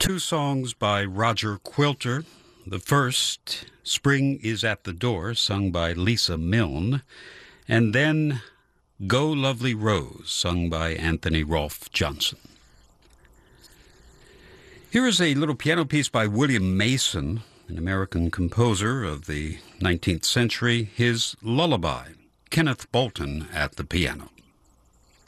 Two songs by Roger Quilter. The first, Spring is at the Door, sung by Lisa Milne, and then Go Lovely Rose, sung by Anthony Rolfe Johnson. Here is a little piano piece by William Mason, an American composer of the 19th century, his Lullaby, Kenneth Bolton at the piano.